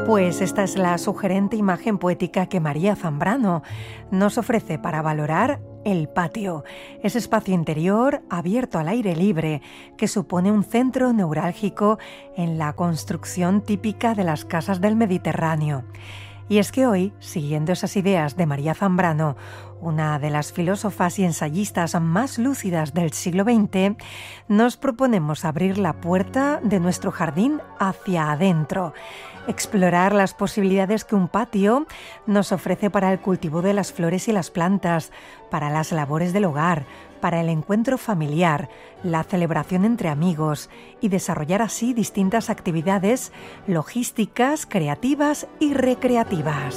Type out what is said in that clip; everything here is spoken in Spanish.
Pues esta es la sugerente imagen poética que María Zambrano nos ofrece para valorar el patio, ese espacio interior abierto al aire libre que supone un centro neurálgico en la construcción típica de las casas del Mediterráneo. Y es que hoy, siguiendo esas ideas de María Zambrano, una de las filósofas y ensayistas más lúcidas del siglo XX, nos proponemos abrir la puerta de nuestro jardín hacia adentro, explorar las posibilidades que un patio nos ofrece para el cultivo de las flores y las plantas, para las labores del hogar, para el encuentro familiar, la celebración entre amigos y desarrollar así distintas actividades logísticas, creativas y recreativas.